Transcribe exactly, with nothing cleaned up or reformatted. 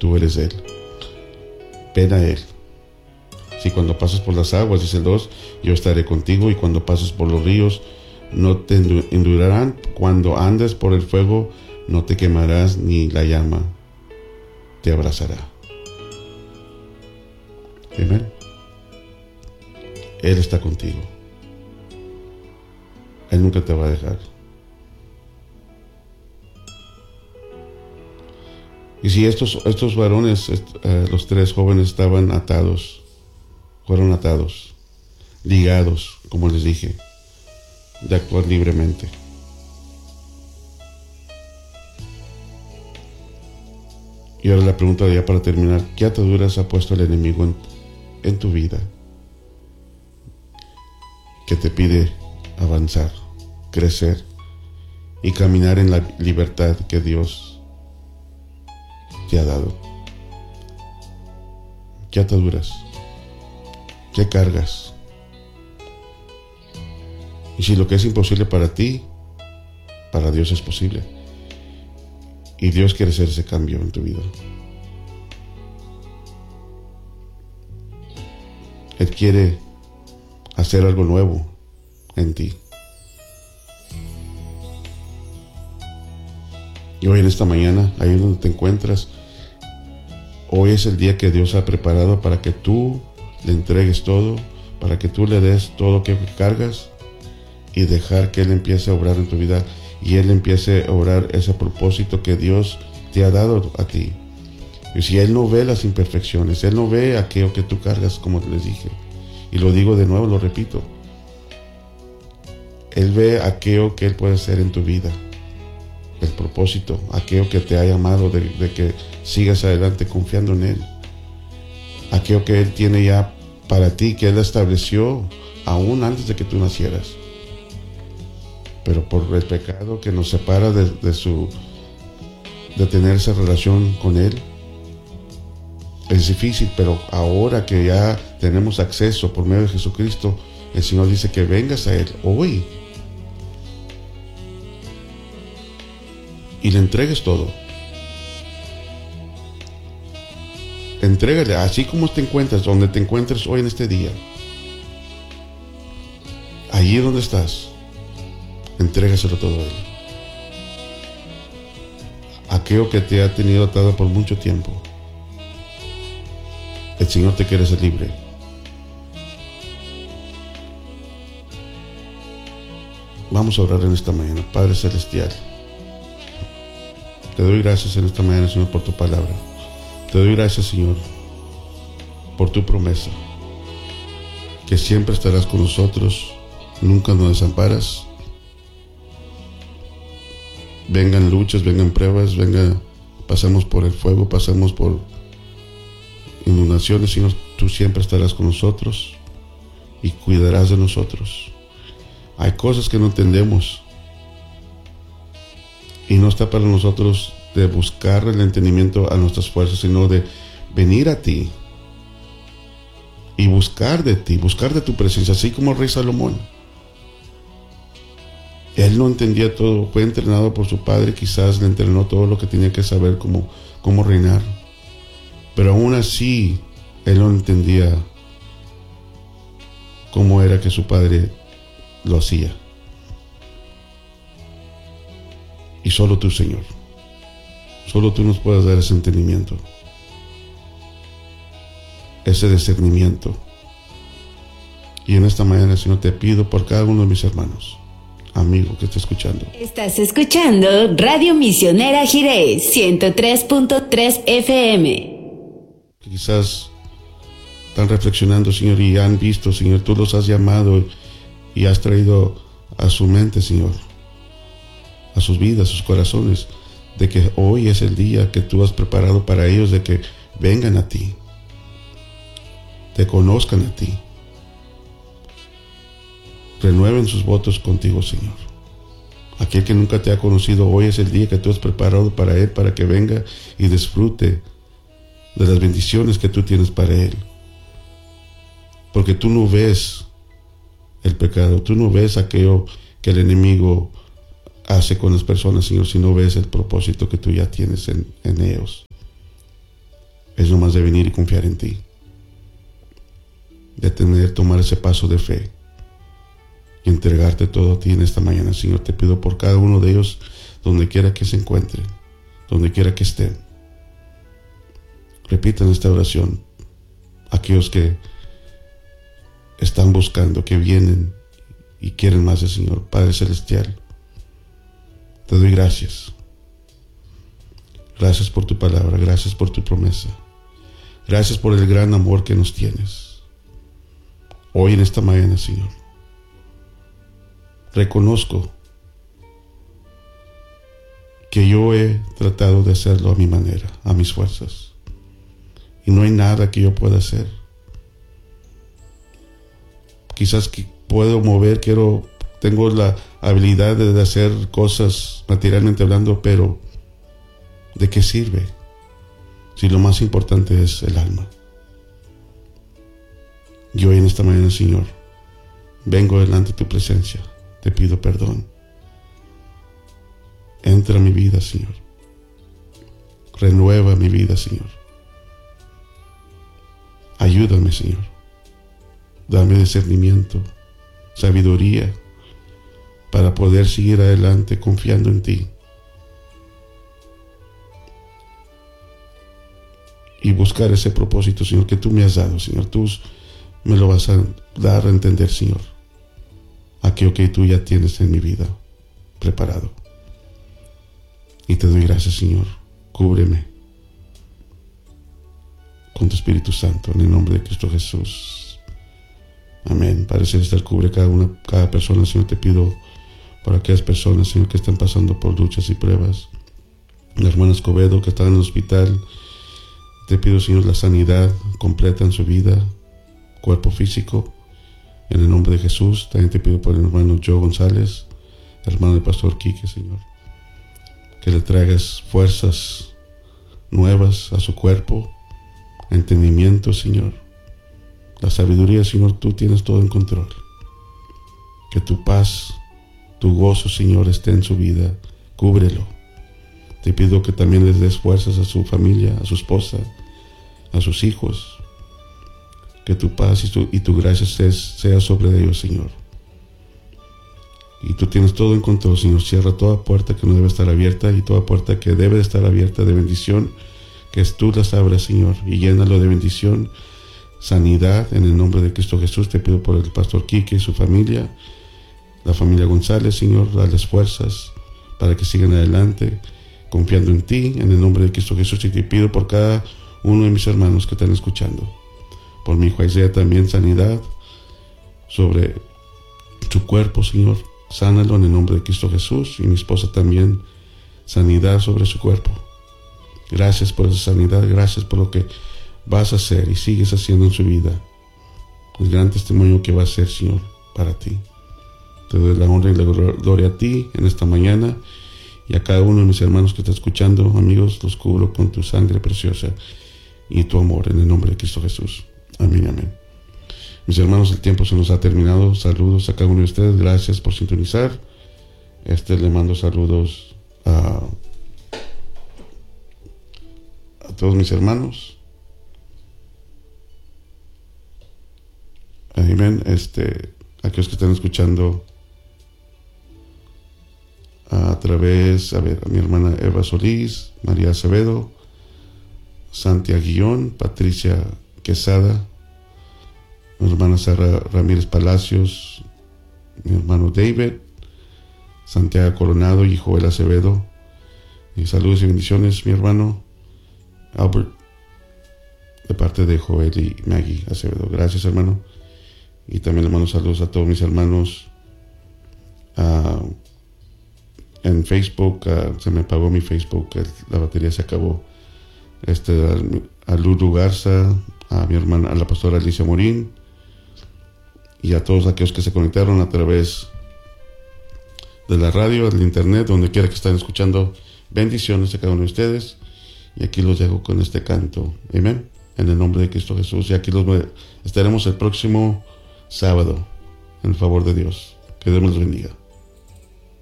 tú eres Él. Ven a Él. Si cuando pases por las aguas, dice el dos, yo estaré contigo, y cuando pases por los ríos, no te endurarán. Cuando andes por el fuego, no te quemarás, ni la llama te abrazará. Amén. Él está contigo. Él nunca te va a dejar. Y si estos, estos varones, eh, los tres jóvenes, estaban atados, fueron atados, ligados, como les dije, de actuar libremente. Y ahora la pregunta ya para terminar: ¿qué ataduras ha puesto el enemigo en, en tu vida que te pide avanzar, crecer y caminar en la libertad que Dios te ha dado? ¿Qué ataduras? ¿Qué cargas? Y si lo que es imposible para ti, para Dios es posible. Y Dios quiere hacer ese cambio en tu vida. Él quiere hacer algo nuevo en ti. Y hoy en esta mañana, ahí donde te encuentras, hoy es el día que Dios ha preparado para que tú le entregues todo, para que tú le des todo lo que cargas y dejar que Él empiece a obrar en tu vida, y Él empiece a obrar ese propósito que Dios te ha dado a ti. Y si Él no ve las imperfecciones, Él no ve aquello que tú cargas, como les dije, y lo digo de nuevo, lo repito, Él ve aquello que Él puede hacer en tu vida, el propósito, aquello que te ha llamado de, de que sigas adelante confiando en Él, aquello que Él tiene ya para ti, que Él estableció aún antes de que tú nacieras. Pero por el pecado que nos separa de, de su de tener esa relación con Él, es difícil. Pero ahora que ya tenemos acceso por medio de Jesucristo, el Señor dice que vengas a Él hoy y le entregues todo. Entrégale, así como te encuentras, donde te encuentres hoy en este día, allí donde estás, entrégaselo todo a Él. Aquello que te ha tenido atado por mucho tiempo, el Señor te quiere hacer libre. Vamos a orar en esta mañana. Padre Celestial, te doy gracias en esta mañana, Señor, por tu palabra. Te doy gracias, Señor, por tu promesa, que siempre estarás con nosotros, nunca nos desamparas. Vengan luchas, vengan pruebas, venga, pasamos por el fuego, pasamos por inundaciones, Señor, tú siempre estarás con nosotros y cuidarás de nosotros. Hay cosas que no entendemos y no está para nosotros de buscar el entendimiento a nuestras fuerzas, sino de venir a ti y buscar de ti, buscar de tu presencia, así como el rey Salomón. Él no entendía todo, fue entrenado por su padre, quizás le entrenó todo lo que tenía que saber cómo, cómo reinar, pero aún así él no entendía cómo era que su padre lo hacía. Y solo tú, Señor, solo tú nos puedes dar ese entendimiento, ese discernimiento. Y en esta mañana, Señor, te pido por cada uno de mis hermanos, amigo que está escuchando. Estás escuchando Radio Misionera Jireh ciento tres punto tres F M. Quizás están reflexionando, Señor, y han visto, Señor, tú los has llamado y has traído a su mente, Señor, a sus vidas, a sus corazones, de que hoy es el día que tú has preparado para ellos, de que vengan a ti, te conozcan a ti, renueven sus votos contigo, Señor. Aquel que nunca te ha conocido, hoy es el día que tú has preparado para él, para que venga y disfrute de las bendiciones que tú tienes para él. Porque tú no ves el pecado, tú no ves aquello que el enemigo hace con las personas, Señor, sino ves el propósito que tú ya tienes en, en ellos. es nomás de venir y confiar en ti, de tener, tomar ese paso de fe y entregarte todo a ti en esta mañana. Señor, te pido por cada uno de ellos, donde quiera que se encuentren, donde quiera que estén. Repitan esta oración. Aquellos que están buscando, que vienen y quieren más del Señor. Padre Celestial, te doy gracias. Gracias por tu palabra, gracias por tu promesa. Gracias por el gran amor que nos tienes. Hoy en esta mañana, Señor, reconozco que yo he tratado de hacerlo a mi manera, a mis fuerzas. Y no hay nada que yo pueda hacer. Quizás que puedo mover, quiero, tengo la habilidad de hacer cosas materialmente hablando, pero ¿de qué sirve si lo más importante es el alma? Y hoy en esta mañana, Señor, vengo delante de tu presencia, te pido perdón. Entra a mi vida, Señor. Renueva mi vida, Señor. Ayúdame, Señor. Dame discernimiento, sabiduría, para poder seguir adelante confiando en ti. Y buscar ese propósito, Señor, que tú me has dado, Señor. Tú me lo vas a dar a entender, Señor. Aquello que tú ya tienes en mi vida preparado. Y te doy gracias, Señor. Cúbreme con tu Espíritu Santo, en el nombre de Cristo Jesús. Amén. Padre Celestial, cubre cada una, cada persona, Señor. Te pido por aquellas personas, Señor, que están pasando por luchas y pruebas. La hermana Escobedo, que está en el hospital. Te pido, Señor, la sanidad completa en su vida, cuerpo físico, en el nombre de Jesús. También te pido por el hermano Joe González, hermano del pastor Quique, Señor, que le traigas fuerzas nuevas a su cuerpo, entendimiento, Señor, la sabiduría, Señor. Tú tienes todo en control. Que tu paz, tu gozo, Señor, esté en su vida. Cúbrelo. Te pido que también les des fuerzas a su familia, a su esposa, a sus hijos. Que tu paz y tu, y tu gracia sea, sea sobre ellos, Señor. Y tú tienes todo en control, Señor. Cierra toda puerta que no debe estar abierta y toda puerta que debe estar abierta de bendición, que tú las abras, Señor, y llénalo de bendición, sanidad, en el nombre de Cristo Jesús. Te pido por el pastor Quique y su familia, la familia González, Señor. Dales fuerzas para que sigan adelante, confiando en ti, en el nombre de Cristo Jesús. Y te pido por cada uno de mis hermanos que están escuchando, por mi hijo Isaiah también, sanidad sobre su cuerpo, Señor. Sánalo en el nombre de Cristo Jesús. Y mi esposa también, sanidad sobre su cuerpo. Gracias por esa sanidad, gracias por lo que vas a hacer y sigues haciendo en su vida. El gran testimonio que va a ser, Señor, para ti. Te doy la honra y la gloria a ti en esta mañana. Y a cada uno de mis hermanos que está escuchando, amigos, los cubro con tu sangre preciosa y tu amor, en el nombre de Cristo Jesús. Amén, amén. Mis hermanos, el tiempo se nos ha terminado. Saludos a cada uno de ustedes. Gracias por sintonizar. Este le mando saludos a, a todos mis hermanos. Amén. Este, aquellos que están escuchando a través, a ver, a mi hermana Eva Solís, María Acevedo, Santi Aguillón, Patricia Quesada, mi hermana Sara Ramírez Palacios, mi hermano David, Santiago Coronado y Joel Acevedo. Y saludos y bendiciones, mi hermano Albert, de parte de Joel y Maggie Acevedo. Gracias, hermano. Y también le mando saludos a todos mis hermanos uh, en Facebook. Uh, se me apagó mi Facebook, la batería se acabó. Este, a, a Lulu Garza, a mi hermana, a la pastora Alicia Morín, y a todos aquellos que se conectaron a través de la radio, del internet, donde quiera que estén escuchando. Bendiciones a cada uno de ustedes. Y aquí los dejo con este canto. Amén. En el nombre de Cristo Jesús. Y aquí los estaremos el próximo sábado, en el favor de Dios. Que Dios los bendiga.